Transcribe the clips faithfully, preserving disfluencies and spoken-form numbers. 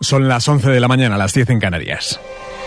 Son las once de la mañana, las diez en Canarias.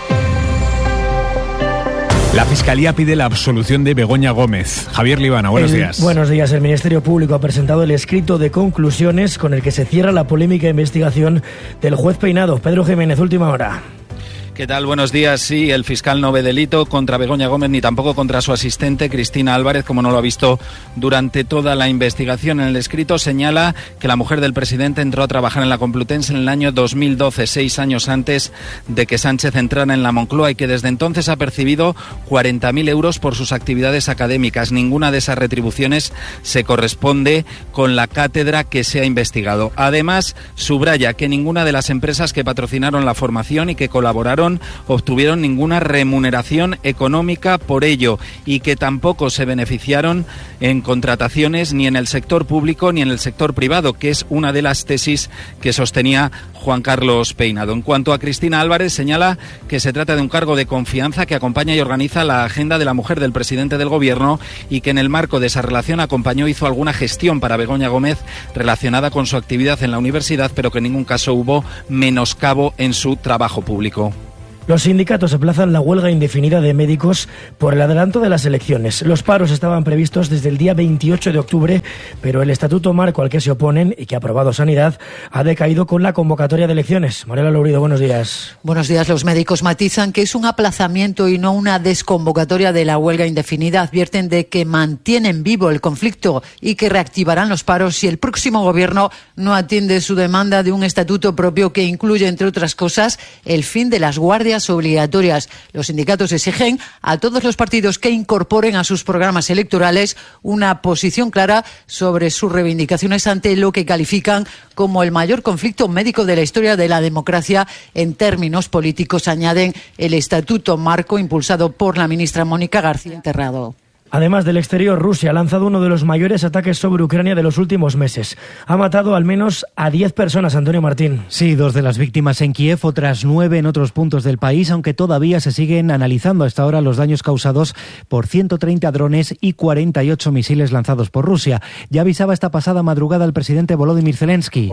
La Fiscalía pide la absolución de Begoña Gómez. Javier Libana, buenos el, días. Buenos días. El Ministerio Público ha presentado el escrito de conclusiones con el que se cierra la polémica investigación del juez Peinado. Pedro Jiménez, última hora. ¿Qué tal? Buenos días. Sí, el fiscal no ve delito contra Begoña Gómez ni tampoco contra su asistente Cristina Álvarez, como no lo ha visto durante toda la investigación. En el escrito señala que la mujer del presidente entró a trabajar en la Complutense en el año dos mil doce, seis años antes de que Sánchez entrara en la Moncloa, y que desde entonces ha percibido cuarenta mil euros por sus actividades académicas. Ninguna de esas retribuciones se corresponde con la cátedra que se ha investigado. Además, subraya que ninguna de las empresas que patrocinaron la formación y que colaboraron obtuvieron ninguna remuneración económica por ello, y que tampoco se beneficiaron en contrataciones ni en el sector público ni en el sector privado, que es una de las tesis que sostenía Juan Carlos Peinado. En cuanto a Cristina Álvarez, señala que se trata de un cargo de confianza que acompaña y organiza la agenda de la mujer del presidente del gobierno, y que en el marco de esa relación acompañó e hizo alguna gestión para Begoña Gómez relacionada con su actividad en la universidad, pero que en ningún caso hubo menoscabo en su trabajo público. Los sindicatos aplazan la huelga indefinida de médicos por el adelanto de las elecciones. Los paros estaban previstos desde el día veintiocho de octubre, pero el estatuto marco al que se oponen y que ha aprobado Sanidad ha decaído con la convocatoria de elecciones. Mariela Lourido, buenos días. Buenos días. Los médicos matizan que es un aplazamiento y no una desconvocatoria de la huelga indefinida. Advierten de que mantienen vivo el conflicto y que reactivarán los paros si el próximo gobierno no atiende su demanda de un estatuto propio que incluye, entre otras cosas, el fin de las guardias obligatorias. Los sindicatos exigen a todos los partidos que incorporen a sus programas electorales una posición clara sobre sus reivindicaciones ante lo que califican como el mayor conflicto médico de la historia de la democracia en términos políticos, añaden el estatuto marco impulsado por la ministra Mónica García Terrado. Además del exterior, Rusia ha lanzado uno de los mayores ataques sobre Ucrania de los últimos meses. Ha matado al menos a diez personas, Antonio Martín. Sí, dos de las víctimas en Kiev, otras nueve en otros puntos del país, aunque todavía se siguen analizando hasta ahora los daños causados por ciento treinta drones y cuarenta y ocho misiles lanzados por Rusia. Ya avisaba esta pasada madrugada el presidente Volodymyr Zelensky.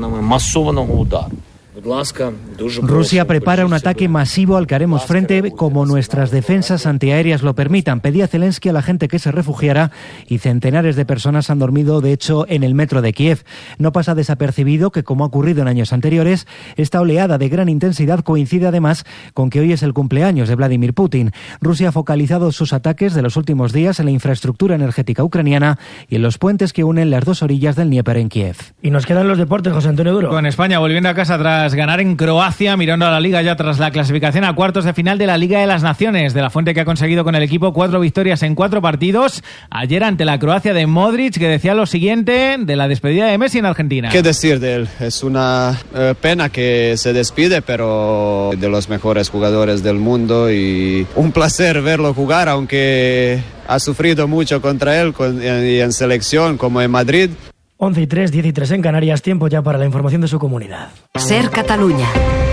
Rusia prepara un ataque masivo al que haremos frente como nuestras defensas antiaéreas lo permitan. Pedía Zelensky a la gente que se refugiara, y centenares de personas han dormido, de hecho, en el metro de Kiev. No pasa desapercibido que, como ha ocurrido en años anteriores, esta oleada de gran intensidad coincide además con que hoy es el cumpleaños de Vladimir Putin. Rusia ha focalizado sus ataques de los últimos días en la infraestructura energética ucraniana y en los puentes que unen las dos orillas del Dnieper en Kiev. Y nos quedan los deportes, José Antonio Duro. Con España volviendo a casa tras ganar en Croacia, mirando a la Liga ya tras la clasificación a cuartos de final de la Liga de las Naciones. De la Fuente, que ha conseguido con el equipo cuatro victorias en cuatro partidos. Ayer ante la Croacia de Modric, que decía lo siguiente de la despedida de Messi en Argentina. ¿Qué decir de él? Es una eh, pena que se despide, pero de los mejores jugadores del mundo, y un placer verlo jugar, aunque ha sufrido mucho contra él con, y en selección como en Madrid. once y tres, diez y tres en Canarias, tiempo ya para la información de su comunidad. Ser Catalunya.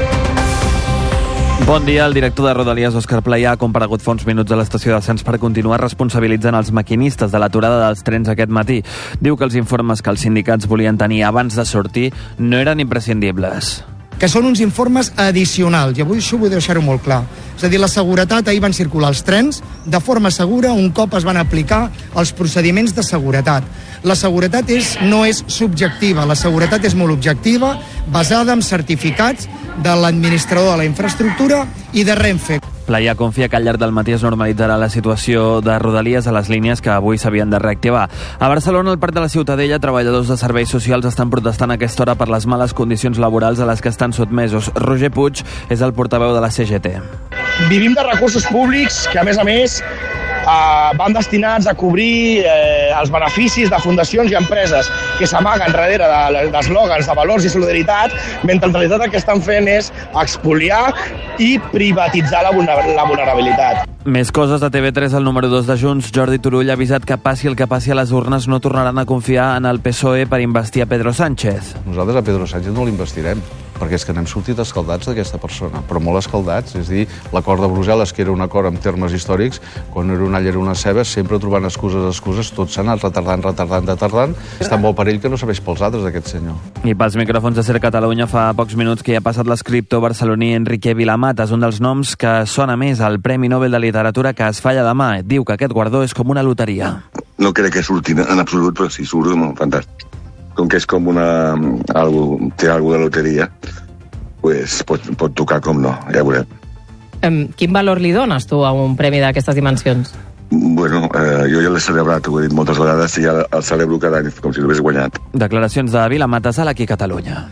Bon dia. El director de Rodalies, Òscar Playà, ha comparegut fa uns minuts a l'estació de Sants per continuar responsabilitzant els maquinistes de l'aturada dels trens aquest matí. Diu que els informes que els sindicats volien tenir abans de sortir no eren imprescindibles. Que són uns informes addicionals, i avui això vull deixar-ho molt clar. És a dir, la seguretat, ahir van circular els trens de forma segura un cop es van aplicar els procediments de seguretat. La seguretat és, no és subjectiva, la seguretat és molt objectiva, basada en certificats de l'administrador de la infraestructura i de Renfe. Playà confia que al llarg del matí es normalitzarà la situació de Rodalies a les línies que avui s'havien de reactivar. A Barcelona, al Parc de la Ciutadella, treballadors de serveis socials estan protestant a aquesta hora per les males condicions laborals a les que estan sotmesos. Roger Puig és el portaveu de la C G T. Vivim de recursos públics que, a més a més, eh, van destinats a cobrir eh, els beneficis de fundacions i empreses que s'amaguen darrere d'eslògans de, de valors i solidaritat, mentre en realitat el que estan fent és expoliar i privatitzar la vulnerabilitat. Més coses de T V tres. El número dos de Junts, Jordi Turull, ha avisat que passi el que passi a les urnes no tornaran a confiar en el P S O E per investir a Pedro Sánchez. Nosaltres a Pedro Sánchez no l'investirem, perquè és que n'hem sortit escaldats d'aquesta persona, però molt escaldats. És a dir, l'acord de Brussel·les, que era un acord en termes històrics, quan era una all era una ceba, sempre trobant excuses, excuses, tot s'ha anat retardant, retardant, retardant. Està molt perill que no serveix pels altres, aquest senyor. I pels micròfons de Ser Catalunya fa pocs minuts que hi ha passat l'escriptor barceloní Enrique Vilamata, és un dels noms que sona més al Premi Nobel de Literatura que es falla demà. Diu que aquest guardó és com una loteria. No crec que surti en absolut, però si surt, fantàstic. Com que és com una... Algo, té alguna de loteria, pues, pot, pot tocar com no, ja veurem. Um, quin valor li dones tu a un premi d'aquestes dimensions? Bueno, eh, jo ja l'he celebrat, ho he dit moltes vegades, i ja el celebro cada any, com si l'hagués guanyat. Declaracions de Vilamata a l'Aquí Catalunya.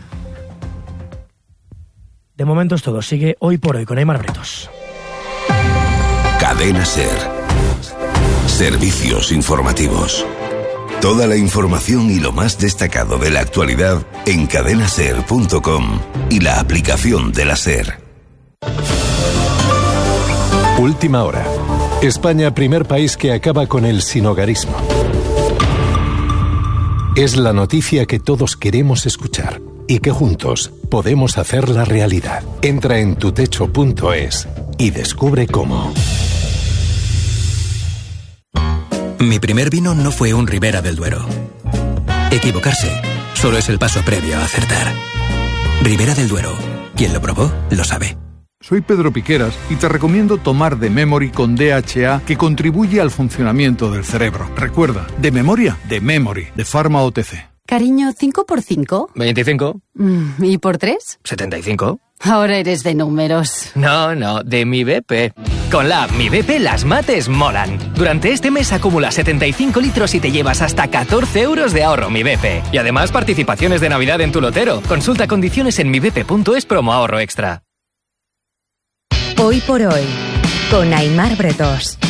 De momento es todo. Sigue Hoy por Hoy con Aimar Bretos. Cadena Ser. Servicios informativos. Toda la información y lo más destacado de la actualidad en cadena ser punto com y la aplicación de la Ser. Última hora. España, primer país que acaba con el sinhogarismo. Es la noticia que todos queremos escuchar y que juntos podemos hacerla realidad. Entra en tutecho punto es y descubre cómo. Mi primer vino no fue un Ribera del Duero. Equivocarse solo es el paso previo a acertar. Ribera del Duero. Quien lo probó, lo sabe. Soy Pedro Piqueras y te recomiendo tomar The Memory con D H A, que contribuye al funcionamiento del cerebro. Recuerda, de memoria, The Memory, de Pharma O T C. Cariño, ¿cinco por cinco? veinticinco. Mm, ¿Y por tres? setenta y cinco. Ahora eres de números. No, no, de Mi B P. Con la app Mi B P las mates molan. Durante este mes acumula setenta y cinco litros y te llevas hasta catorce euros de ahorro Mi B P. Y además participaciones de Navidad en tu lotero. Consulta condiciones en mi b p punto es promo ahorro extra. Hoy por Hoy, con Aimar Bretos.